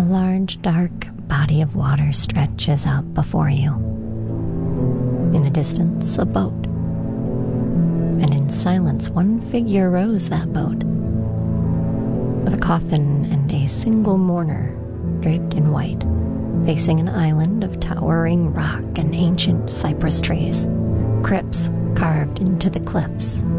large, dark body of water stretches out before you. In the distance, a boat. And in silence, one figure rows that boat, with a coffin and a single mourner draped in white, facing an island of towering rock and ancient cypress trees, crypts carved into the cliffs